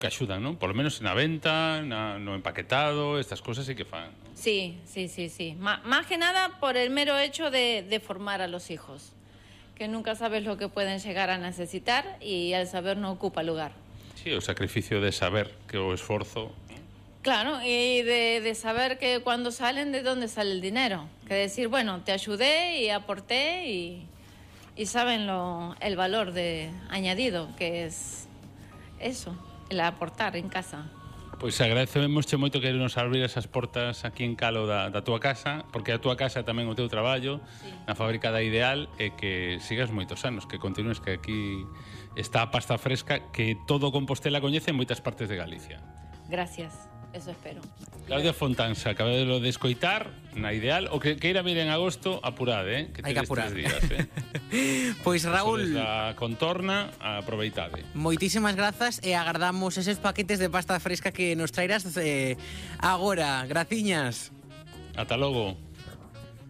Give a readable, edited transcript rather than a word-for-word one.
que axudan, non? Por lo menos na venta, no empaquetado, estas cosas sí que fan. Sí. Más que nada por el mero hecho de formar a los hijos, que nunca sabes lo que pueden llegar a necesitar y el saber no ocupa lugar. Sí, o sacrificio de saber que o esforzo... Claro, y de saber que cuando salen, de dónde sale el dinero. Que decir, bueno, te ayudé y aporté y saben el valor añadido, que es eso, el aportar en casa. Pois agradecemosche moito que nos abrir esas portas aquí en Calo da túa casa, porque a túa casa tamén o teu traballo, sí, na fábrica da Ideal, e que sigas moitos anos, que continues, que aquí está a pasta fresca que todo Compostela coñece en moitas partes de Galicia. Gracias, eso espero. Claudia Fontansa, acabado de escoitar na Ideal, o que queira vir en agosto, apurade, que hai que apurar. 3 días, Pois Raúl, a contorna, aproveitade. Moitísimas grazas e agardamos eses paquetes de pasta fresca que nos trairás agora. Graciñas. Ata logo.